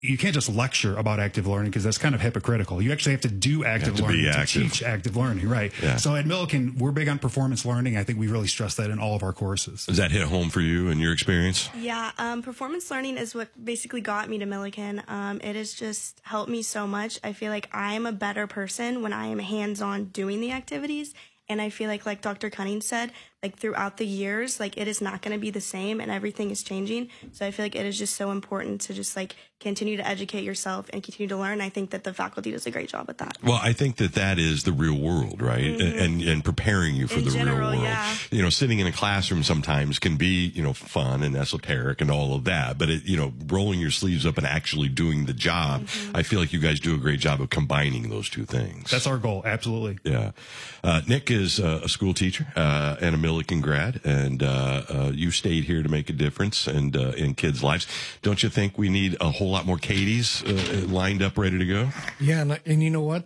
you can't just lecture about active learning because that's kind of hypocritical. You actually have to do active learning to teach active learning, right? Yeah. So at Millikan, we're big on performance learning. I think we really stress that in all of our courses. Does that hit home for you in your experience? Yeah, performance learning is what basically got me to Millikan. It has just helped me so much. I feel like I am a better person when I am hands-on doing the activities. And I feel like Dr. Cunning said, like throughout the years, like it is not going to be the same and everything is changing. So I feel like it is just so important to just like continue to educate yourself and continue to learn. I think that the faculty does a great job at that. Well, I think that is the real world, right? Mm-hmm. And preparing you for the real world. Yeah. You know, sitting in a classroom sometimes can be, you know, fun and esoteric and all of that. But, you know, rolling your sleeves up and actually doing the job, I feel like you guys do a great job of combining those two things. That's our goal. Absolutely. Yeah. Nick is a school teacher and a Millikan grad, and you stayed here to make a difference and in kids' lives. Don't you think we need a whole lot more Katies lined up, ready to go? Yeah, and you know what?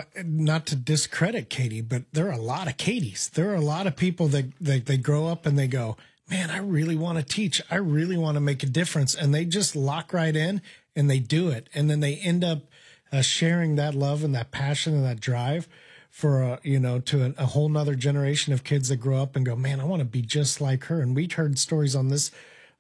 Not to discredit Katie, but there are a lot of Katies. There are a lot of people that they grow up and they go, man, I really want to teach. I really want to make a difference. And they just lock right in and they do it. And then they end up sharing that love and that passion and that drive for, to a whole nother generation of kids that grow up and go, man, I want to be just like her. And we heard stories on this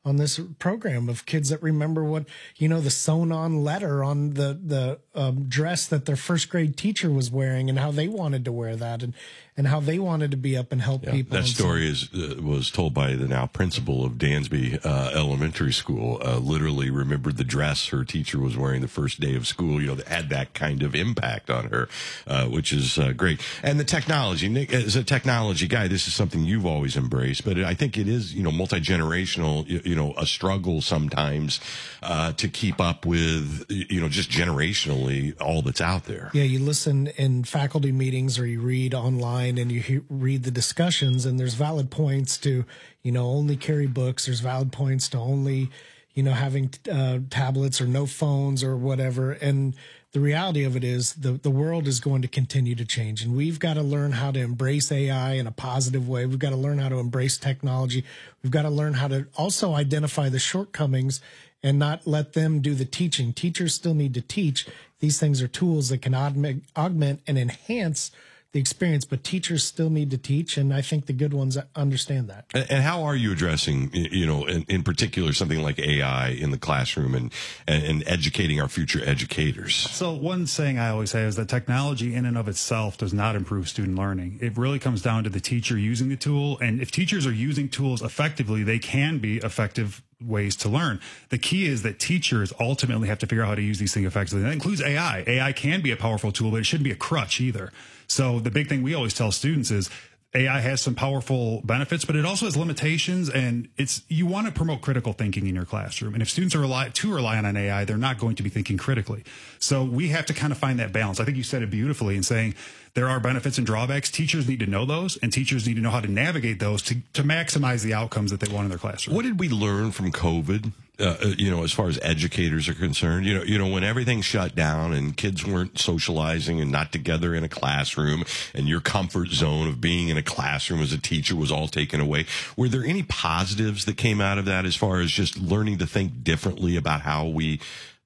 program of kids that remember what, the sewn on letter on the dress that their first grade teacher was wearing and how they wanted to wear that and how they wanted to be up and help people. That story was told by the now principal of Dansby Elementary School, literally remembered the dress her teacher was wearing the first day of school, that had that kind of impact on her, which is great. And the technology, Nick, as a technology guy, this is something you've always embraced, but I think it is, multi-generational, a struggle sometimes to keep up with, just generationally all that's out there. Yeah, you listen in faculty meetings or you read online and you read the discussions, and there's valid points to, only carry books. There's valid points to only, having tablets or no phones or whatever. And the reality of it is the world is going to continue to change, and we've got to learn how to embrace AI in a positive way. We've got to learn how to embrace technology. We've got to learn how to also identify the shortcomings and not let them do the teaching. Teachers still need to teach. These things are tools that can augment and enhance the experience, but teachers still need to teach, and I think the good ones understand that. And how are you addressing, in particular, something like AI in the classroom and educating our future educators? So one saying I always say is that technology in and of itself does not improve student learning. It really comes down to the teacher using the tool, and if teachers are using tools effectively, they can be effective ways to learn. The key is that teachers ultimately have to figure out how to use these things effectively. That includes AI. AI can be a powerful tool, but it shouldn't be a crutch either. So the big thing we always tell students is AI has some powerful benefits, but it also has limitations, and you want to promote critical thinking in your classroom. And if students are too reliant on AI, they're not going to be thinking critically. So we have to kind of find that balance. I think you said it beautifully in saying there are benefits and drawbacks. Teachers need to know those, and teachers need to know how to navigate those to maximize the outcomes that they want in their classroom. What did we learn from COVID? As far as educators are concerned, when everything shut down and kids weren't socializing and not together in a classroom, and your comfort zone of being in a classroom as a teacher was all taken away, were there any positives that came out of that as far as just learning to think differently about how we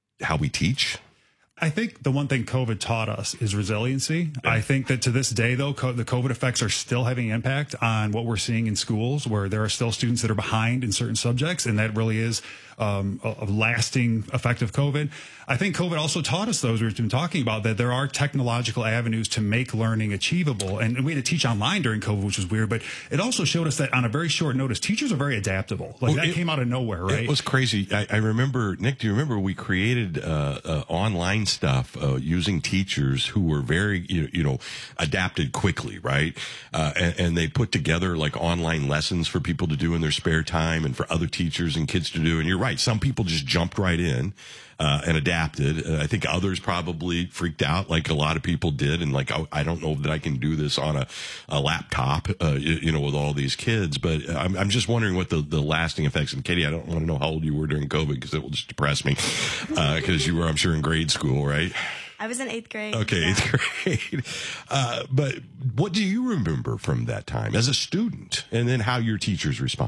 teach? I think the one thing COVID taught us is resiliency. Yeah. I think that to this day, though, the COVID effects are still having an impact on what we're seeing in schools, where there are still students that are behind in certain subjects, and that really is a lasting effect of COVID. I think COVID also taught us, though, as we've been talking about, that there are technological avenues to make learning achievable. And we had to teach online during COVID, which was weird, but it also showed us that on a very short notice, teachers are very adaptable. That came out of nowhere, right? It was crazy. I remember, Nick, do you remember we created online stuff using teachers who were very, adapted quickly, right? And they put together like online lessons for people to do in their spare time and for other teachers and kids to do. And you're right. Some people just jumped right in. And adapted. I think others probably freaked out like a lot of people did. And like, I don't know that I can do this on a laptop, with all these kids. But I'm just wondering what the lasting effects. And Katie, I don't want to know how old you were during COVID because it will just depress me. Because you were, I'm sure, in grade school, right? I was in 8th grade. Okay, yeah. 8th grade. But what do you remember from that time as a student, and then how your teachers responded?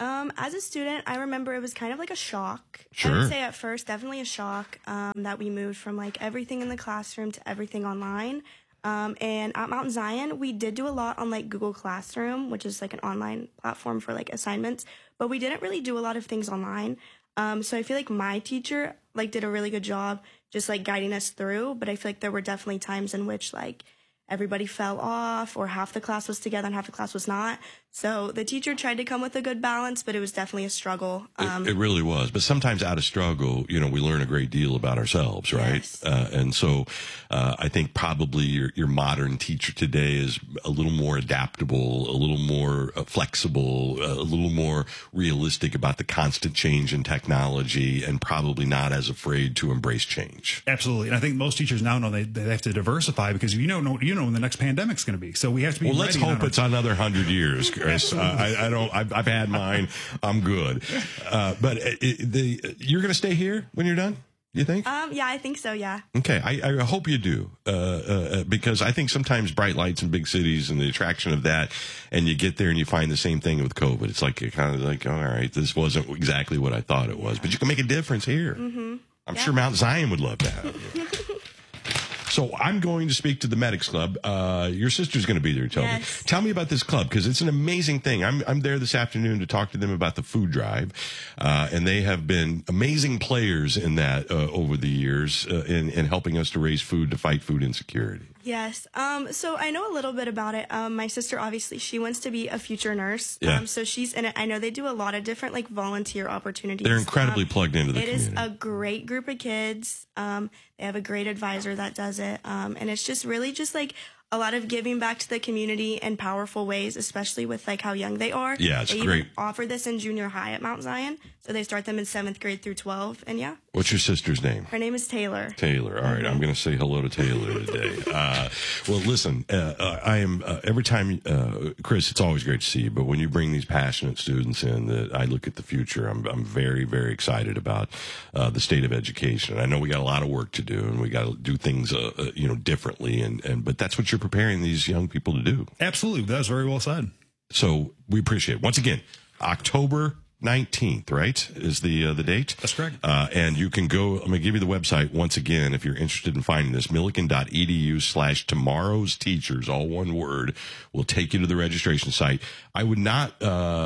As a student, I remember it was kind of like a shock. Sure. I would say at first, definitely a shock that we moved from like everything in the classroom to everything online. And at Mount Zion, we did do a lot on like Google Classroom, which is like an online platform for like assignments, but we didn't really do a lot of things online. So I feel like my teacher like did a really good job just like guiding us through, but I feel like there were definitely times in which like everybody fell off or half the class was together and half the class was not. So the teacher tried to come with a good balance, but it was definitely a struggle. It really was. But sometimes out of struggle, you know, we learn a great deal about ourselves, right? Yes. And so I think probably your modern teacher today is a little more adaptable, a little more flexible, a little more realistic about the constant change in technology, and probably not as afraid to embrace change. Absolutely. And I think most teachers now know they have to diversify because you know when the next pandemic's going to be. So we have to be Well, let's ready hope it's another 100 years, Chris. I've had mine. I'm good. But you're going to stay here when you're done, you think? Yeah, I think so. Yeah. Okay. I hope you do. Because I think sometimes bright lights in big cities and the attraction of that, and you get there and you find the same thing with COVID. It's like, you're kind of like, all right, this wasn't exactly what I thought it was, but you can make a difference here. Mm-hmm. I'm sure Mount Zion would love to have you. So I'm going to speak to the Medics Club. Your sister's going to be there, Toby. Yes. Tell me about this club, because it's an amazing thing. I'm there this afternoon to talk to them about the food drive. And they have been amazing players in that over the years in helping us to raise food to fight food insecurity. Yes. So I know a little bit about it. My sister, obviously, she wants to be a future nurse. Yeah. So she's in it. I know they do a lot of different like volunteer opportunities. They're incredibly plugged into the community. It is a great group of kids. They have a great advisor that does it. And it's just really just like a lot of giving back to the community in powerful ways, especially with like how young they are. Yeah, it's they great. Even offer this in junior high at Mount Zion. So they start them in 7th grade through 12. And yeah. What's your sister's name? Her name is Taylor. Taylor. All right. I'm going to say hello to Taylor today. Well, listen, I am, every time, Chris, it's always great to see you, but when you bring these passionate students in that I look at the future, I'm very, very excited about, the state of education. I know we got a lot of work to do and we got to do things, differently. But that's what you're preparing these young people to do. Absolutely. That was very well said. So we appreciate it. Once again, October 19th, right, is the date? That's correct. And you can go, I'm going to give you the website once again if you're interested in finding this, millikan.edu/tomorrow's teachers, all one word, will take you to the registration site. I would not,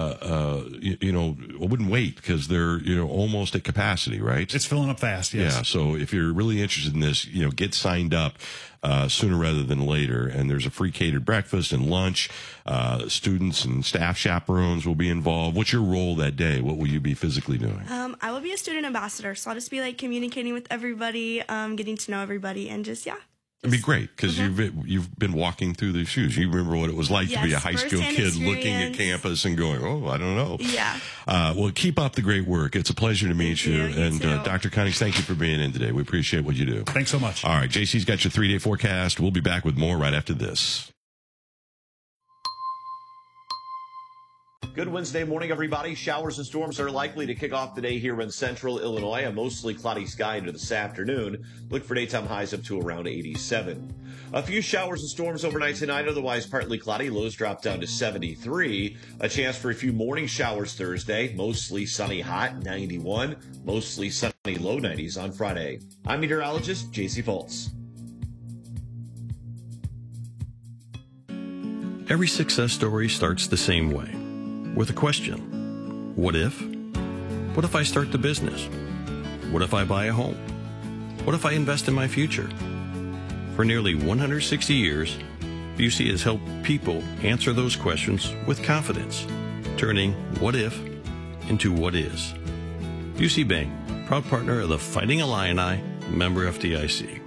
I wouldn't wait because they're, almost at capacity, right? It's filling up fast. Yes. Yeah. So if you're really interested in this, get signed up. Sooner rather than later. And there's a free catered breakfast and lunch. Students and staff chaperones will be involved. What's your role that day? What will you be physically doing? I will be a student ambassador. So I'll just be like communicating with everybody, getting to know everybody, and just, yeah. It'd be great because you've been walking through the shoes. You remember what it was like to be a high school kid looking at campus and going, oh, I don't know. Yeah. Well, keep up the great work. It's a pleasure to meet you. And too. Dr. Cunnings, thank you for being in today. We appreciate what you do. Thanks so much. All right. JC's got your 3-day forecast. We'll be back with more right after this. Good Wednesday morning, everybody. Showers and storms are likely to kick off the day here in central Illinois. A mostly cloudy sky into this afternoon. Look for daytime highs up to around 87. A few showers and storms overnight tonight, otherwise partly cloudy. Lows drop down to 73. A chance for a few morning showers Thursday. Mostly sunny hot, 91. Mostly sunny low 90s on Friday. I'm meteorologist JC Foltz. Every success story starts the same way, with a question. What if? What if I start the business? What if I buy a home? What if I invest in my future? For nearly 160 years, Busey has helped people answer those questions with confidence, turning what if into what is. Busey Bank, proud partner of the Fighting Illini, member FDIC.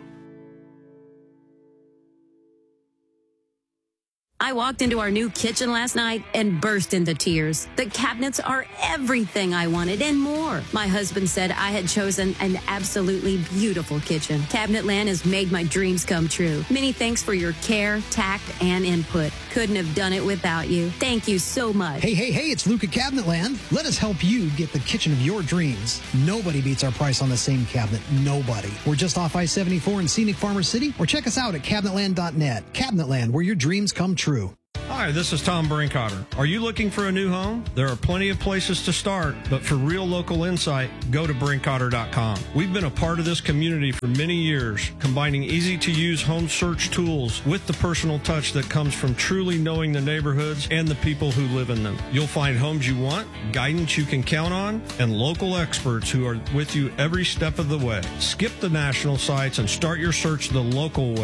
I walked into our new kitchen last night and burst into tears. The cabinets are everything I wanted and more. My husband said I had chosen an absolutely beautiful kitchen. Cabinetland has made my dreams come true. Many thanks for your care, tact, and input. Couldn't have done it without you. Thank you so much. Hey, it's Luke at Cabinetland. Let us help you get the kitchen of your dreams. Nobody beats our price on the same cabinet. Nobody. We're just off I-74 in scenic Farmer City, or check us out at cabinetland.net. Cabinetland, where your dreams come true. Hi, this is Tom Brinkotter. Are you looking for a new home? There are plenty of places to start, but for real local insight, go to Brinkotter.com. We've been a part of this community for many years, combining easy-to-use home search tools with the personal touch that comes from truly knowing the neighborhoods and the people who live in them. You'll find homes you want, guidance you can count on, and local experts who are with you every step of the way. Skip the national sites and start your search the local way.